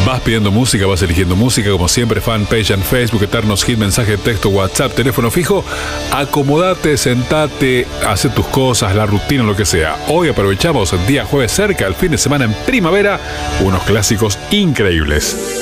Vas pidiendo música, vas eligiendo música, como siempre, fanpage en Facebook, Eternos Hit, mensaje de texto, WhatsApp, teléfono fijo. Acomodate, sentate, hace tus cosas, la rutina, lo que sea. Hoy aprovechamos el día jueves cerca, el fin de semana en primavera, unos clásicos increíbles.